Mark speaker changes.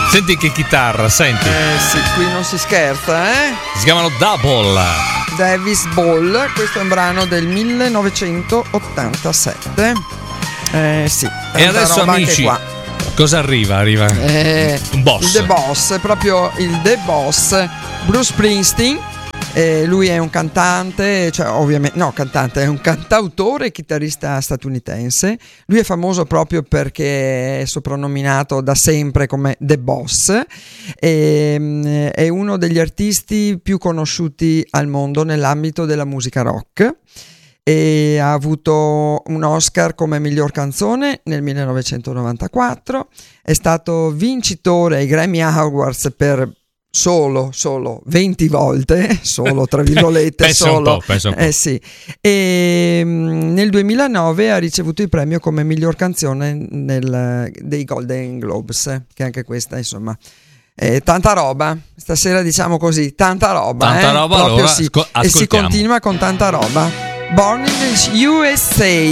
Speaker 1: Senti che chitarra, senti.
Speaker 2: Sì, qui non si scherza,
Speaker 1: Si chiamano Double.
Speaker 2: Davis Ball, questo è un brano del 1987. Sì.
Speaker 1: E adesso amici,
Speaker 2: qua.
Speaker 1: cosa arriva? Arriva un boss.
Speaker 2: Il The Boss, proprio il The Boss, Bruce Springsteen. Lui è un cantante, cioè ovviamente no, cantante, è un cantautore e chitarrista statunitense. Lui è famoso proprio perché è soprannominato da sempre come The Boss. È uno degli artisti più conosciuti al mondo nell'ambito della musica rock. E ha avuto un Oscar come miglior canzone nel 1994. È stato vincitore ai Grammy Awards per solo 20 volte, solo tra virgolette,
Speaker 1: pensa un po'.
Speaker 2: Sì. E nel 2009 ha ricevuto il premio come miglior canzone dei Golden Globes, che anche questa insomma tanta roba stasera, diciamo così, tanta roba
Speaker 1: proprio,
Speaker 2: allora,
Speaker 1: sì.
Speaker 2: E si continua con tanta roba. Born in the USA.